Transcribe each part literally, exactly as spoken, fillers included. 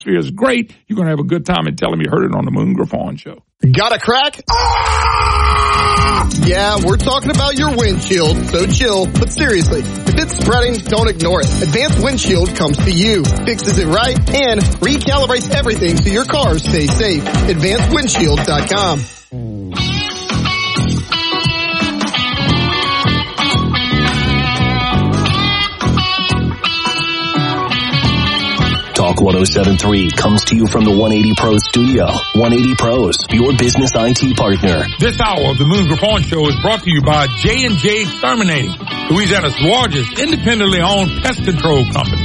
atmosphere is great. You're going to have a good time and tell them you heard it on the Moon Griffon Show. Got a crack? Ah! Yeah, we're talking about your windshield, so chill. But seriously, if it's spreading, don't ignore it. Advanced Windshield comes to you, fixes it right, and recalibrates everything so your car stays safe. advanced windshield dot com. Talk one oh seven point three comes to you from the one eighty Pro studio. one eighty Pros, your business I T partner. This hour of the Moon Griffon Show is brought to you by J and J Exterminating, Louisiana's largest independently owned pest control company.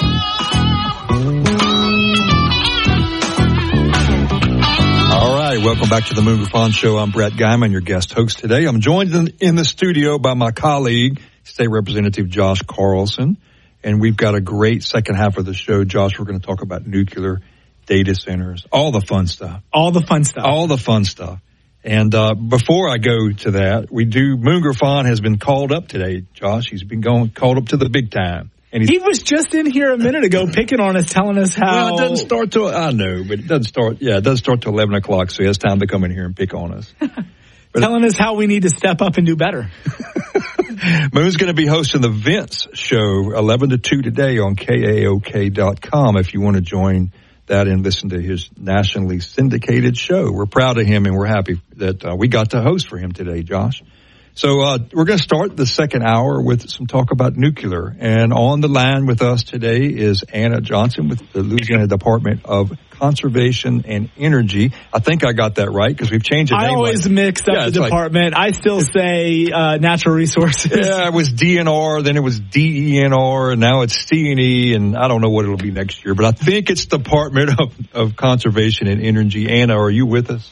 All right, welcome back to the Moon Griffon Show. I'm Brett Guyman, your guest host today. I'm joined in, in the studio by my colleague, State Representative Josh Carlson. And we've got a great second half of the show. Josh, we're going to talk about nuclear data centers, all the fun stuff. All the fun stuff. All the fun stuff. And uh before I go to that, we do, Moon Griffon has been called up today, Josh. He's been going called up to the big time. And he's, he was just in here a minute ago picking on us, telling us how... Well, it doesn't start till, I know, but it doesn't start, yeah, it doesn't start till eleven o'clock, so he has time to come in here and pick on us. But telling us how we need to step up and do better. Moon's going to be hosting the Vince Show eleven to two today on K A O K dot com if you want to join that and listen to his nationally syndicated show. We're proud of him and we're happy that uh, we got to host for him today, Josh. So uh we're going to start the second hour with some talk about nuclear. And on the line with us today is Anna Johnson with the Louisiana Department of Conservation and Energy. I think I got that right because we've changed the name. I always like, mix up yeah, the department. Like, I still say uh natural resources. Yeah, it was D N R, then it was D E N R, and now it's C and E, and I don't know what it'll be next year. But I think it's Department of, of Conservation and Energy. Anna, are you with us?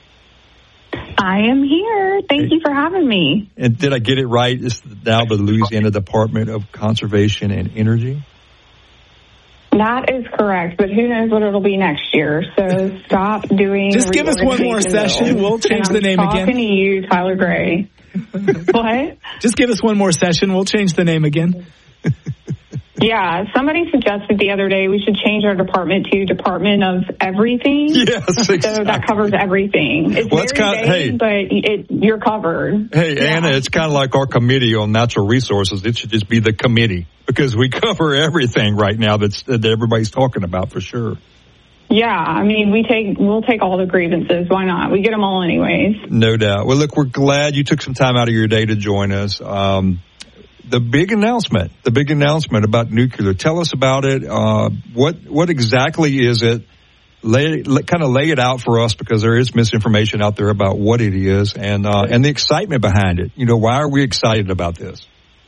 I am here. Thank hey. you for having me. And did I get it right? It's now the Louisiana Department of Conservation and Energy? That is correct, but who knows what it'll be next year. So stop doing... Just give us one more session. We'll change the name again. I'm talking to you, Tyler Gray. What? Just give us one more session. We'll change the name again. Yeah, somebody suggested the other day we should change our department to Department of Everything. Yes, exactly. So that covers everything. It's well, very kind of, vague, hey, but it, you're covered. Hey, yeah. Anna, it's kind of like our committee on natural resources. It should just be the committee because we cover everything right now that's, that everybody's talking about for sure. Yeah, I mean, we take, we'll take all the grievances. Why not? We get them all anyways. No doubt. Well, look, we're glad you took some time out of your day to join us. Um, The big announcement, the big announcement about nuclear. Tell us about it. Uh, what what exactly is it? Lay, lay, kind of lay it out for us because there is misinformation out there about what it is and uh, and the excitement behind it. You know, why are we excited about this?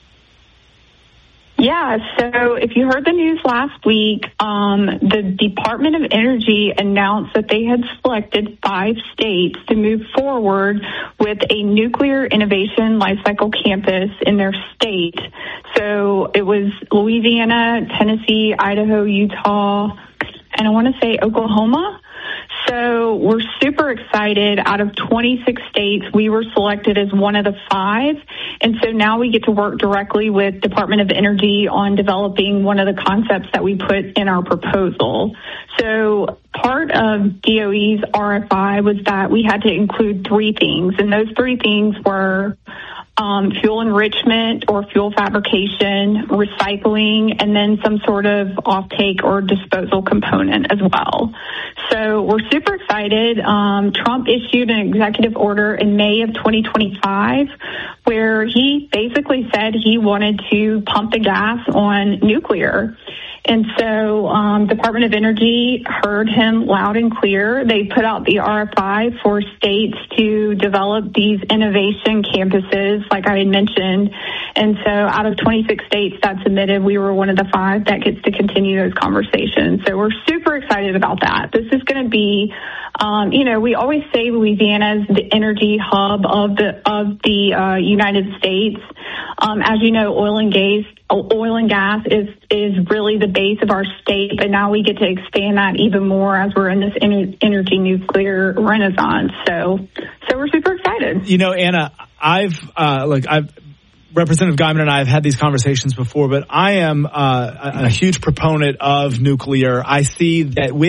Yeah, so if you heard the news last week, um, the Department of Energy announced that they had selected five states to move forward with a nuclear innovation lifecycle campus in their state. So it was Louisiana, Tennessee, Idaho, Utah, and I want to say Oklahoma. So we're super excited. Out of twenty-six states, we were selected as one of the five. And so now we get to work directly with Department of Energy on developing one of the concepts that we put in our proposal. So part of D O E's R F I was that we had to include three things. And those three things were Um, fuel enrichment or fuel fabrication, recycling, and then some sort of offtake or disposal component as well. So we're super excited. Um, Trump issued an executive order in May of twenty twenty-five where he basically said he wanted to pump the gas on nuclear. And so um, Department of Energy heard him loud and clear. They put out the R F I for states to develop these innovation campuses, like I had mentioned. And so out of twenty-six states that submitted, we were one of the five that gets to continue those conversations. So we're super excited about that. This is going to be, um, you know, we always say Louisiana is the energy hub of the of the uh, United States. Um, as you know, oil and gas, oil and gas is is really the base of our state, but now we get to expand that even more as we're in this en- energy nuclear renaissance. So, so we're super excited. You know, Anna, I've uh, like I've. Representative Guyman and I have had these conversations before, but I am uh, a, a huge proponent of nuclear. I see that with